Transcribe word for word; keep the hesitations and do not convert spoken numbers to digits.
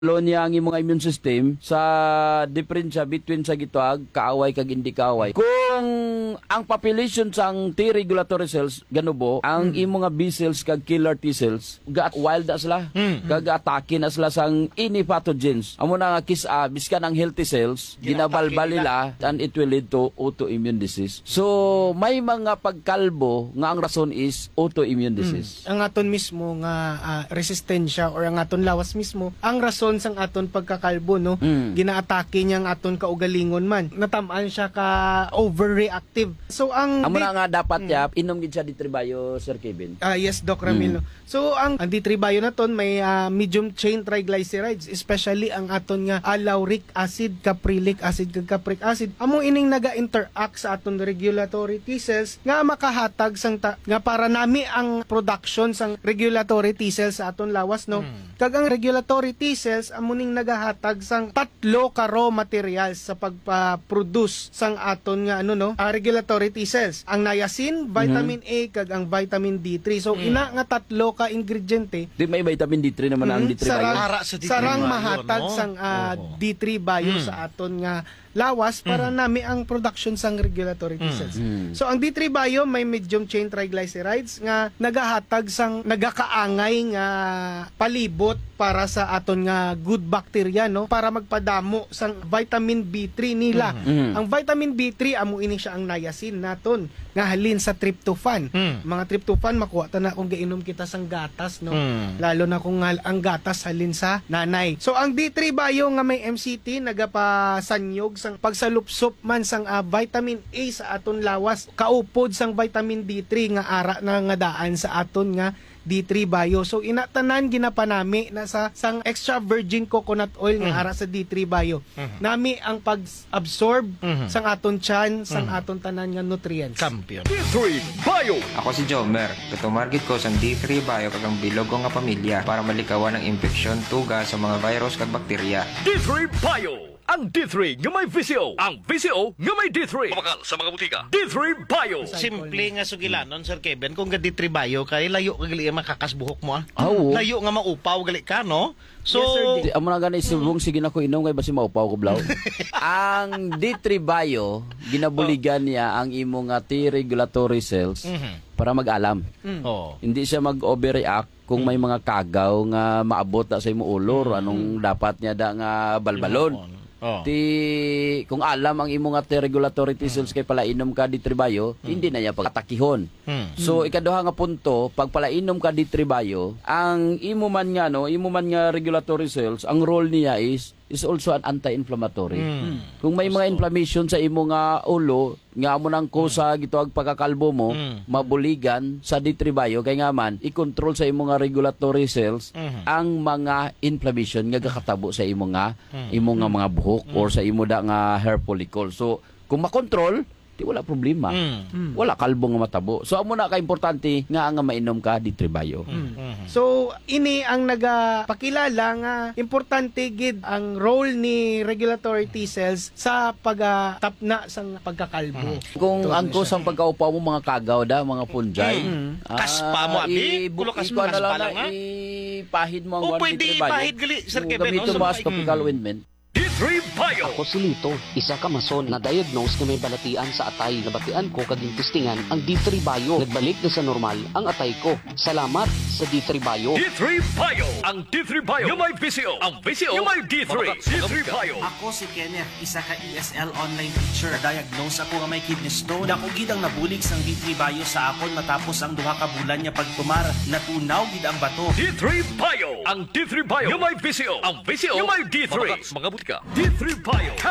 Lo niya ang imong immune system sa diferensya between sa gituag kaaway kag hindi kaaway. Kung ang population sang T regulatory cells ganubo, ang mm. imong B cells kag killer T cells ga wild na sila. Mm. Kag atake na sila sang any pathogens. Amo na nga kis a biskan ang healthy cells ginabalbal nila and it will lead to autoimmune disease. So may mga pagkalbo nga ang rason is autoimmune disease. Mm. Ang aton mismo nga uh, resistensya or ang aton lawas mismo ang rason sang aton pagkakalbo no mm. ginaatake niya ang aton kaugalingon man natamaan siya ka overreactive so ang amo na nga dapat mm. ya inom gid siya ditribayo Sir Kevin. Ah uh, yes Doc Ramil mm. no? So ang ang ditribayo naton may uh, medium chain triglycerides especially ang aton nga uh, lauric acid, caprilic acid kag capric acid amo ining naga-interact sa aton regulatory T cells nga makahatag sang ta, nga para nami ang production sang regulatory T cells sa aton lawas no mm. kag ang regulatory T cells amuning nagahatag sang tatlo ka raw materials sa pagpa-produce sang aton nga ano no uh, regulatory T cells ang niacin, vitamin mm-hmm. A kag ang vitamin D three so mm. ina nga tatlo ka ingrediente di may vitamin D three naman mm-hmm. ang D three sarang, bio sa D three sarang bio, mahatag no? sang uh, oh. D three bio mm. sa aton nga lawas para mm. nami ang production sang regulatory T cells. Mm. So ang D three bio may medium chain triglycerides nga nagahatag sang nagakaangay nga palibot para sa aton nga good bacteria no para magpadamo sang vitamin B three nila. Mm. Ang vitamin B three amo ini siya ang niacin naton nga halin sa tryptophan. Mm. Mga tryptophan makuha ta na kung gainom kita sang gatas no. Mm. Lalo na kung ang gatas halin sa nanay. So ang D three bio nga may M C T nagapasanyog sang pagsalupsop man sang uh, vitamin A sa aton lawas kaupod sang vitamin D three nga ara na nga daan sa aton nga D three bio. So inatanan ginapanami na sa sang extra virgin coconut oil nga mm-hmm. ara sa D three bio. Mm-hmm. Nami ang pag-absorb mm-hmm. sang aton tiyan sang mm-hmm. aton tanan nga nutrients. Champion. D three bio. Ako si Jomer. Katumargit ko sang D three bio kag ang bilog ko nga pamilya para malikawan ang infeksyon tuga sa mga virus kag bakterya. D three bio. Ang D three nga may V C O. Ang V C O nga may D three. Mabakal sa mga butika. D three bio. Simple nga sugilanon, Sir Kevin. Kung ga D three bio, kay layo ka gali makakasbuhok mo. Ah. Oh. Layo nga maupaw gali ka, no? So, yes, amo na gani subong sige na ko inom kay basi maupaw ko blaw. Ang D three bio ginabuligan niya ang imo nga T regulatory cells mm-hmm. para mag-alam. Mm. Oh. Hindi siya mag-overreact kung may mga kagaw nga maabot na sa imo ulo mm. anong dapat niya da nga balbalon. Oh. Ti kung alam ang imo nga regulatory T cells kay palainom ka D three bio, hmm. hindi na niya pagtakihon. Hmm. So ikaduha nga punto, pag palainom ka D three bio, ang imo man nga no, imo man nga regulatory cells, ang role niya is is also an anti-inflammatory. Hmm. Kung may mga inflammation sa imo nga ulo, nga mo nang kusa gituag pagkakalbo mo, mm. mabuligan sa D three bio kay nga man i-control sa imo nga regulatory cells mm-hmm. ang mga inflammation nga gakatabo sa imo nga mm. imo nga mga buhok mm. or sa imo da nga hair follicle. So kung makontrol, di wala problema. Mm. Wala kalbo nga matabo. So amo na ka importante nga nga mainom ka D three bio. Mm. So ini ang nagapakilala nga importante gid ang role ni regulatory T cells sa pagtapna sang pagkakalbo. Mm. Kung ang kusang pagkaupaw mo mga kagaw da, mga fungi, mm. ah, kaspa mo abi, bulo kaspa na lang ipahid mo ang oh, one D three bio. O pwede ipahid gali Sir Kevin. Gamito mo as topical ointment. D three bio. Ako si Lito, isa ka mason na diagnose na may balatian sa atay. Nabatian ko kaging testingan ang D three bio. Nagbalik na sa normal ang atay ko. Salamat sa D three bio. D three bio. Ang D three bio nga may V C O. Ang V C O nga may D three. D three bio. Ako si Kenneth, isa ka E S L online teacher. Diagnose ako nga may kidney stone. Dako gid ang nabulig sang D three bio sa akon matapos ang duha ka bulan nga pagtumar. Natunaw gid ang bato. D three bio. Ang D three bio nga may V C O. Ang V C O nga may D three. Mga butika. D three bio.